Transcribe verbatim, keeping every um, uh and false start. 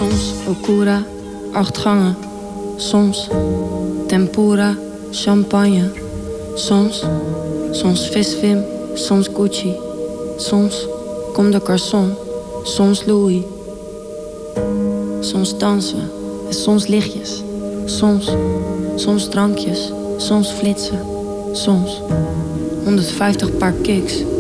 Soms Okura, acht gangen. Soms tempura, champagne. Soms, soms visvim, soms Gucci. Soms Comme de Garçon, soms Louis. Soms dansen en soms lichtjes. Soms, soms drankjes, soms flitsen. Soms honderdvijftig paar kicks.